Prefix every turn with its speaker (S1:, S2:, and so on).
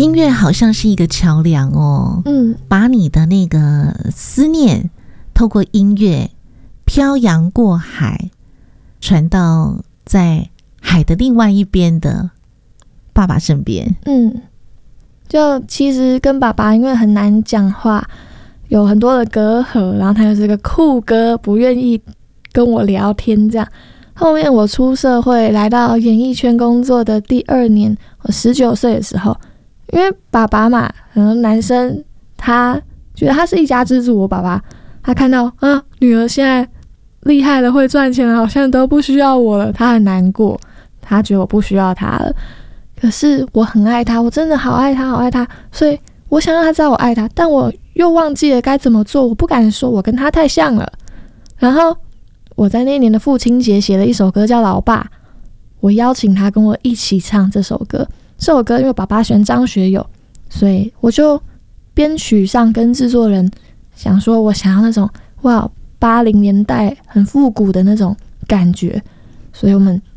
S1: 音乐好像是一个桥梁哦，把你的那个思念透过音乐漂洋过海，传到在海的另外一边的爸爸身边。
S2: 就其实跟爸爸因为很难讲话，有很多的隔阂，然后他又是个酷哥，不愿意跟我聊天这样。后面我出社会来到演艺圈工作的第2年，我19岁的时候，因为爸爸嘛，很多男生他觉得他是一家之主，我爸爸他看到女儿现在厉害了，会赚钱了，好像都不需要我了，他很难过，他觉得我不需要他了。可是我很爱他，我真的好爱他好爱他，所以我想让他知道我爱他，但我又忘记了该怎么做，我不敢说，我跟他太像了。然后我在那年的父亲节写了一首歌叫《老爸》，我邀请他跟我一起唱这首歌。这首歌因为爸爸喜欢张学友，所以我就编曲上跟制作人想说，我想要那种80年代很复古的那种感觉，所以我们